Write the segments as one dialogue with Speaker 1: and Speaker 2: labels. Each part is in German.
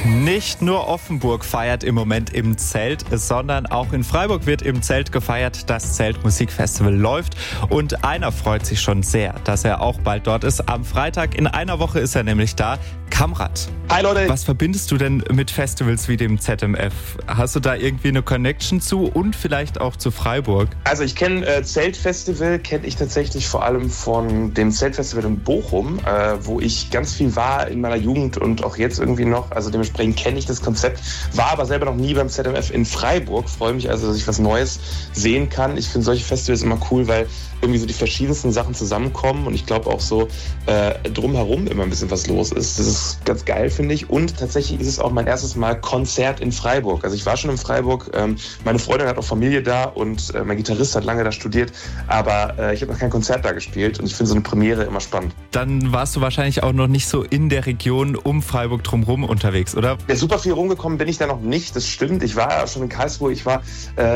Speaker 1: Nicht nur Offenburg feiert im Moment im Zelt, sondern auch in Freiburg wird im Zelt gefeiert. Das Zeltmusikfestival läuft und einer freut sich schon sehr, dass er auch bald dort ist. Am Freitag in einer Woche ist er nämlich da. Kamrat.
Speaker 2: Hi Leute.
Speaker 1: Was verbindest du denn mit Festivals wie dem ZMF? Hast du da irgendwie eine Connection zu und vielleicht auch zu Freiburg?
Speaker 2: Also ich kenne Zeltfestival, kenne ich tatsächlich vor allem von dem Zeltfestival in Bochum, wo ich ganz viel war in meiner Jugend und auch jetzt irgendwie noch. Also dementsprechend kenne ich das Konzept, war aber selber noch nie beim ZMF in Freiburg. Freue mich also, dass ich was Neues sehen kann. Ich finde solche Festivals immer cool, weil irgendwie so die verschiedensten Sachen zusammenkommen und ich glaube auch so drumherum immer ein bisschen was los ist. Das ist ganz geil, finde ich. Und tatsächlich ist es auch mein erstes Mal Konzert in Freiburg. Also ich war schon in Freiburg, meine Freundin hat auch Familie da und mein Gitarrist hat lange da studiert, aber ich habe noch kein Konzert da gespielt und ich finde so eine Premiere immer spannend.
Speaker 1: Dann warst du wahrscheinlich auch noch nicht so in der Region um Freiburg drumherum unterwegs, oder?
Speaker 2: Ja, super viel rumgekommen bin ich da noch nicht, das stimmt. Ich war ja schon in Karlsruhe, ich war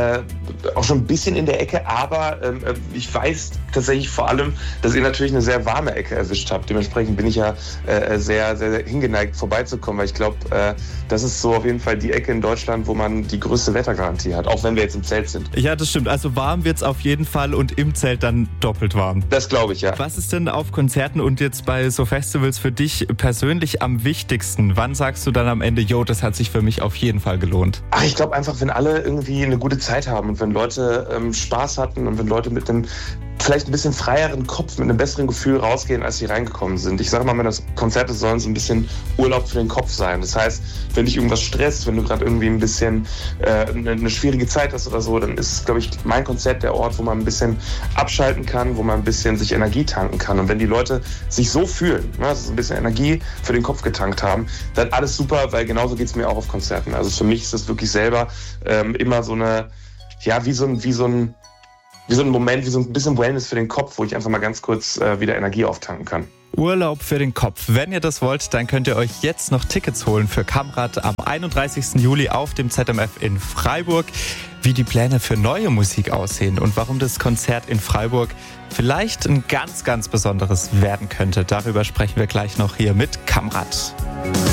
Speaker 2: auch schon ein bisschen in der Ecke, aber ich weiß tatsächlich vor allem, dass ihr natürlich eine sehr warme Ecke erwischt habt. Dementsprechend bin ich ja sehr, sehr, sehr hingeneigt, vorbeizukommen, weil ich glaube, das ist so auf jeden Fall die Ecke in Deutschland, wo man die größte Wettergarantie hat, auch wenn wir jetzt im Zelt sind.
Speaker 1: Ja, das stimmt. Also warm wird's auf jeden Fall und im Zelt dann doppelt warm.
Speaker 2: Das glaube ich, ja.
Speaker 1: Was ist denn auf Konzerten und jetzt bei so Festivals für dich persönlich am wichtigsten? Wann sagst du dann am Ende, jo, das hat sich für mich auf jeden Fall gelohnt?
Speaker 2: Ach, ich glaube einfach, wenn alle irgendwie eine gute Zeit haben und wenn Leute Spaß hatten und wenn Leute mit einem vielleicht ein bisschen freieren Kopf, mit einem besseren Gefühl rausgehen, als sie reingekommen sind. Ich sage mal, das Konzerte sollen so ein bisschen Urlaub für den Kopf sein. Das heißt, wenn dich irgendwas stresst, wenn du gerade irgendwie ein bisschen eine schwierige Zeit hast oder so, dann ist, glaube ich, mein Konzert der Ort, wo man ein bisschen abschalten kann, wo man ein bisschen sich Energie tanken kann. Und wenn die Leute sich so fühlen, ne, also ein bisschen Energie für den Kopf getankt haben, dann alles super, weil genauso geht es mir auch auf Konzerten. Also für mich ist das wirklich selber immer so eine, ja, wie so ein Moment, wie so ein bisschen Wellness für den Kopf, wo ich einfach mal ganz kurz wieder Energie auftanken kann.
Speaker 1: Urlaub für den Kopf. Wenn ihr das wollt, dann könnt ihr euch jetzt noch Tickets holen für Kamrat am 31. Juli auf dem ZMF in Freiburg. Wie die Pläne für neue Musik aussehen und warum das Konzert in Freiburg vielleicht ein ganz, ganz besonderes werden könnte. Darüber sprechen wir gleich noch hier mit Kamrat.